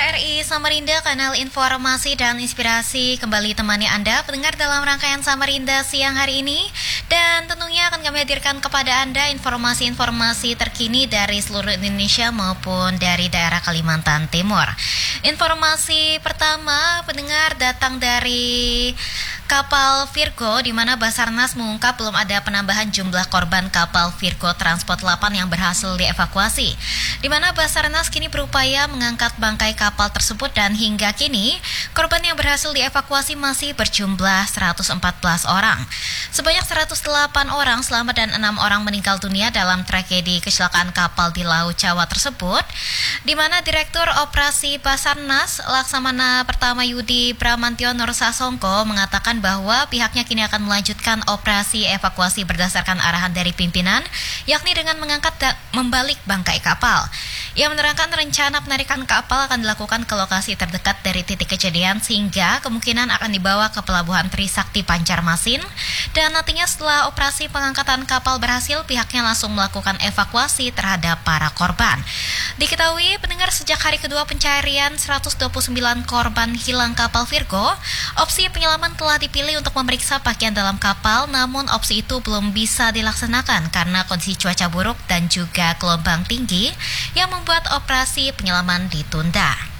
RRI Samarinda, kanal informasi dan inspirasi kembali temani Anda pendengar dalam rangkaian Samarinda siang hari ini. Dan tentunya akan kami hadirkan kepada Anda informasi-informasi terkini dari seluruh Indonesia maupun dari daerah Kalimantan Timur. Informasi pertama pendengar datang dari kapal Virgo, di mana Basarnas mengungkap belum ada penambahan jumlah korban kapal Virgo Transport 8 yang berhasil dievakuasi. Di mana Basarnas kini berupaya mengangkat bangkai kapal tersebut dan hingga kini korban yang berhasil dievakuasi masih berjumlah 114 orang. Sebanyak 108 orang selamat dan 6 orang meninggal dunia dalam tragedi kecelakaan kapal di Laut Jawa tersebut, di mana Direktur Operasi Basarnas Laksamana Pertama Yudi Bramantyo Nursasongko mengatakan bahwa pihaknya kini akan melanjutkan operasi evakuasi berdasarkan arahan dari pimpinan, yakni dengan mengangkat dan membalik bangkai kapal. Ia menerangkan rencana penarikan kapal akan dilakukan ke lokasi terdekat dari titik kejadian sehingga kemungkinan akan dibawa ke Pelabuhan Trisakti Banjarmasin, dan nantinya setelah operasi pengangkatan kapal berhasil, pihaknya langsung melakukan evakuasi terhadap para korban. Diketahui pendengar, sejak hari kedua pencarian 129 korban hilang kapal Virgo, opsi penyelaman telah dipilih untuk memeriksa pakaian dalam kapal, namun opsi itu belum bisa dilaksanakan karena kondisi cuaca buruk dan juga gelombang tinggi yang membuat operasi penyelaman ditunda.